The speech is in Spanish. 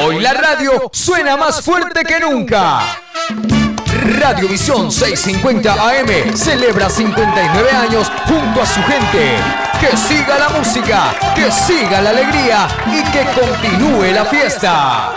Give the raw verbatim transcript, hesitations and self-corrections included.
Hoy la radio suena más fuerte que nunca. Radiovisión seiscientos cincuenta A M celebra cincuenta y nueve años junto a su gente. Que siga la música, que siga la alegría y que continúe la fiesta.